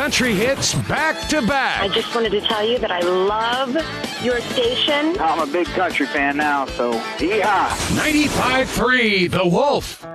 country hits back to I back. just wanted to tell you that I love your station. I'm a big country fan now, so yeehaw. 95.3 The Wolf.